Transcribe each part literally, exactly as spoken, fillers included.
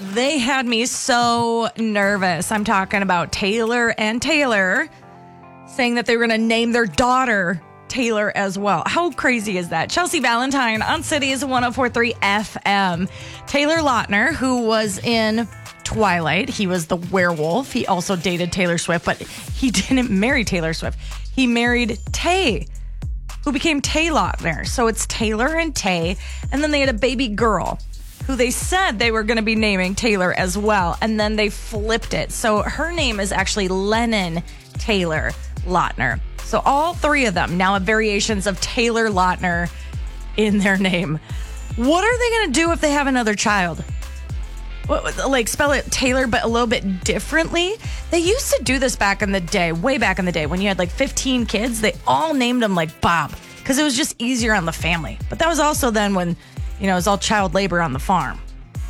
they had me so nervous. I'm talking about Taylor and Taylor saying that they were going to name their daughter Taylor as well. How crazy is that? Chelsea Valentine on Cities one oh four point three F M. Taylor Lautner, who was in Twilight, he was the werewolf. He also dated Taylor Swift, but he didn't marry Taylor Swift. He married Tay, who became Tay Lautner. So it's Taylor and Tay. And then they had a baby girl who they said they were going to be naming Taylor as well. And then they flipped it. So her name is actually Lennon Taylor Lautner. So all three of them now have variations of Taylor Lautner in their name. What are they going to do if they have another child? What, like spell it Taylor, but a little bit differently? They used to do this back in the day, way back in the day, when you had like fifteen kids. They all named them like Bob because it was just easier on the family. But that was also then when, you know, it was all child labor on the farm.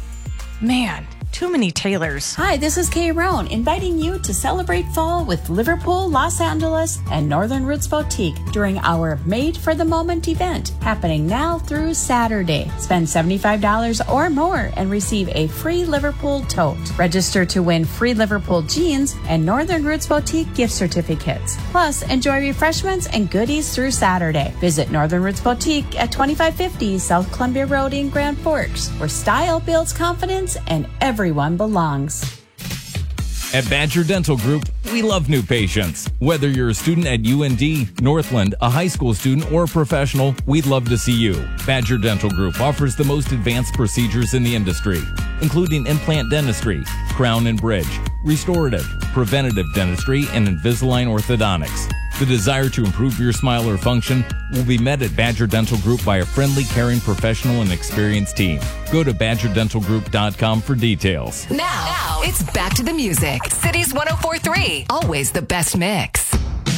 Man, too many Taylors. Hi, this is Kay Roan, inviting you to celebrate fall with Liverpool, Los Angeles, and Northern Roots Boutique during our Made for the Moment event, happening now through Saturday. Spend seventy-five dollars or more and receive a free Liverpool tote. Register to win free Liverpool jeans and Northern Roots Boutique gift certificates. Plus, enjoy refreshments and goodies through Saturday. Visit Northern Roots Boutique at twenty-five fifty South Columbia Road in Grand Forks, where style builds confidence and everyone belongs. At Badger Dental Group, we love new patients. Whether you're a student at U N D, Northland, a high school student, or a professional, we'd love to see you. Badger Dental Group offers the most advanced procedures in the industry, including implant dentistry, crown and bridge, restorative, preventative dentistry, and Invisalign orthodontics. The desire to improve your smile or function will be met at Badger Dental Group by a friendly, caring, professional, and experienced team. Go to badger dental group dot com for details. Now, now it's back to the music. Cities one oh four point three, always the best mix.